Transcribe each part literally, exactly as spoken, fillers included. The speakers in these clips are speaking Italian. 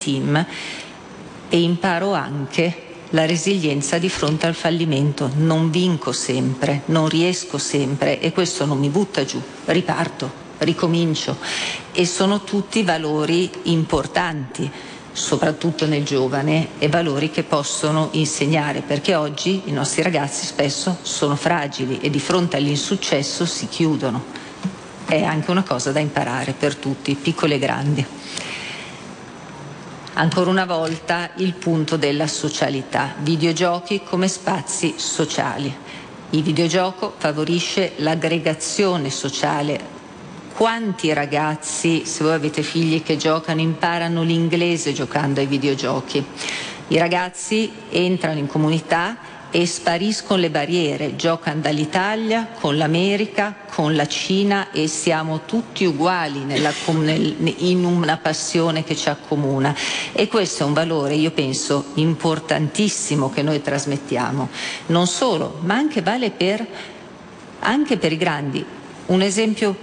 team e imparo anche la resilienza di fronte al fallimento. Non vinco sempre, non riesco sempre e questo non mi butta giù, riparto, ricomincio e sono tutti valori importanti, soprattutto nel giovane, e valori che possono insegnare, perché oggi i nostri ragazzi spesso sono fragili e di fronte all'insuccesso si chiudono. È anche una cosa da imparare per tutti, piccoli e grandi. Ancora una volta il punto della socialità, videogiochi come spazi sociali. Il videogioco favorisce l'aggregazione sociale. Quanti ragazzi, se voi avete figli che giocano, imparano l'inglese giocando ai videogiochi? I ragazzi entrano in comunità e spariscono le barriere, giocano dall'Italia con l'America, con la Cina e siamo tutti uguali nella, nel, in una passione che ci accomuna e questo è un valore, io penso, importantissimo che noi trasmettiamo, non solo, ma anche vale per, anche per i grandi. Un esempio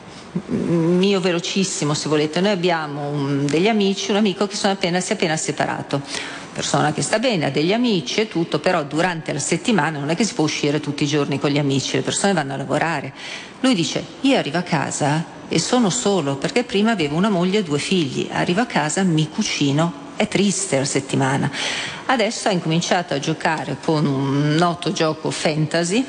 mio velocissimo, se volete: noi abbiamo un, degli amici, un amico che sono appena, si è appena separato, persona che sta bene, ha degli amici e tutto, però durante la settimana non è che si può uscire tutti i giorni con gli amici, le persone vanno a lavorare. Lui dice: io arrivo a casa e sono solo, perché prima avevo una moglie e due figli, arrivo a casa, mi cucino, è triste la settimana. Adesso ha incominciato a giocare con un noto gioco fantasy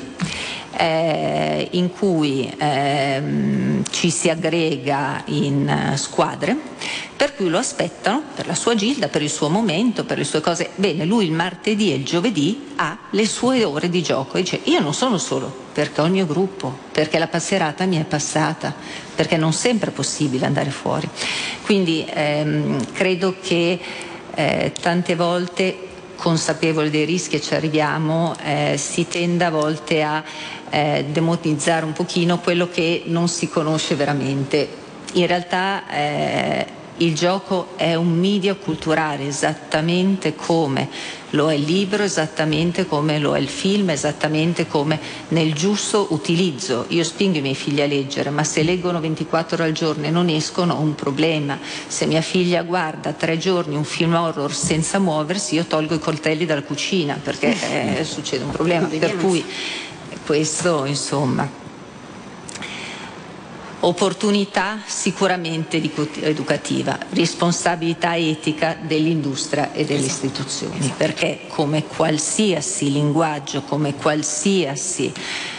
eh, in cui eh, ci si aggrega in uh, squadre, per cui lo aspettano per la sua gilda, per il suo momento, per le sue cose. Bene, lui il martedì e il giovedì ha le sue ore di gioco e dice: io non sono solo, perché ho il mio gruppo, perché la passerata mi è passata, perché non sempre è possibile andare fuori. Quindi ehm, credo che eh, tante volte, consapevoli dei rischi e ci arriviamo, eh, si tenda a volte a eh, demonizzare un pochino quello che non si conosce veramente. In realtà eh, il gioco è un media culturale, esattamente come lo è il libro, esattamente come lo è il film, esattamente come nel giusto utilizzo. Io spingo i miei figli a leggere, ma se leggono ventiquattro ore al giorno e non escono ho un problema. Se mia figlia guarda tre giorni un film horror senza muoversi, io tolgo i coltelli dalla cucina, perché eh, succede un problema. Per cui questo, insomma, opportunità sicuramente educativa, responsabilità etica dell'industria e delle istituzioni, perché come qualsiasi linguaggio, come qualsiasi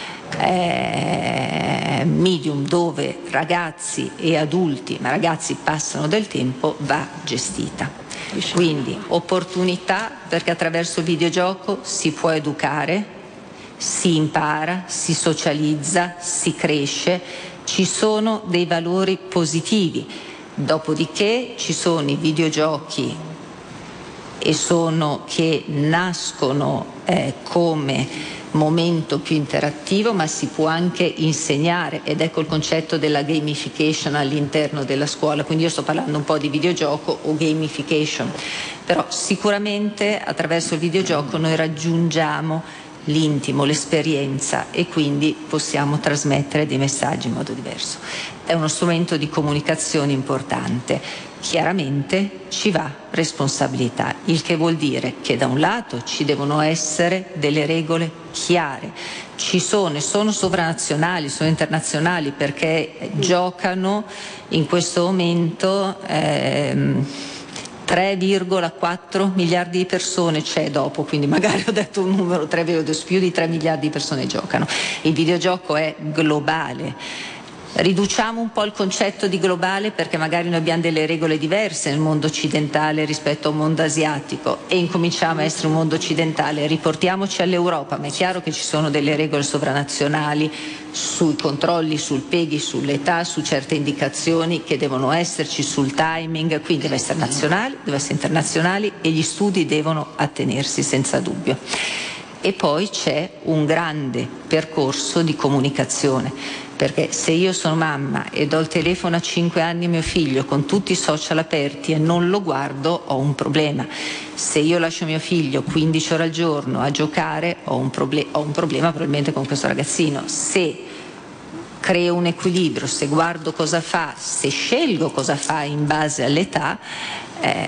eh, medium dove ragazzi e adulti, ma ragazzi passano del tempo, va gestita. Quindi opportunità, perché attraverso il videogioco si può educare, si impara, si socializza, si cresce. Ci sono dei valori positivi, dopodiché ci sono i videogiochi e sono che nascono eh, come momento più interattivo, ma si può anche insegnare, ed ecco il concetto della gamification all'interno della scuola. Quindi io sto parlando un po' di videogioco o gamification, però sicuramente attraverso il videogioco noi raggiungiamo l'intimo, l'esperienza e quindi possiamo trasmettere dei messaggi in modo diverso. È uno strumento di comunicazione importante. Chiaramente ci va responsabilità, il che vuol dire che da un lato ci devono essere delle regole chiare, ci sono e sono sovranazionali, sono internazionali, perché giocano in questo momento ehm, tre virgola quattro miliardi di persone c'è dopo, quindi magari ho detto un numero, tre, più di tre miliardi di persone giocano. Il videogioco è globale. Riduciamo un po' il concetto di globale, perché magari noi abbiamo delle regole diverse nel mondo occidentale rispetto a un mondo asiatico e incominciamo a essere un mondo occidentale. Riportiamoci all'Europa, ma è chiaro che ci sono delle regole sovranazionali sui controlli, sul peghi, sull'età, su certe indicazioni che devono esserci, sul timing, quindi deve essere nazionale, deve essere internazionale e gli studi devono attenersi senza dubbio. E poi c'è un grande percorso di comunicazione, perché se io sono mamma e do il telefono a cinque anni a mio figlio con tutti i social aperti e non lo guardo, ho un problema. Se io lascio mio figlio quindici ore al giorno a giocare, ho un, proble- ho un problema probabilmente con questo ragazzino. Se creo un equilibrio, se guardo cosa fa, se scelgo cosa fa in base all'età, eh,